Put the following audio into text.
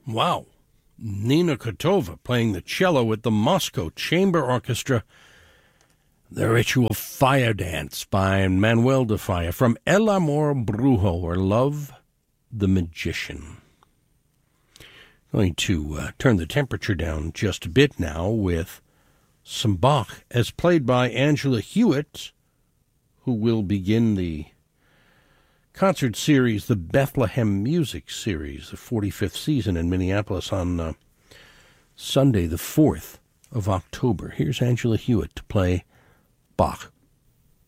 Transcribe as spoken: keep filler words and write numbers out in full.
Wow. Nina Kotova playing the cello with the Moscow Chamber Orchestra. The Ritual Fire Dance by Manuel de Falla from El Amor Brujo, or Love the Magician. Going to uh, turn the temperature down just a bit now with some Bach, as played by Angela Hewitt, who will begin the concert series, the Bethlehem Music Series, the forty-fifth season in Minneapolis on uh, Sunday, the fourth of October. Here's Angela Hewitt to play Bach.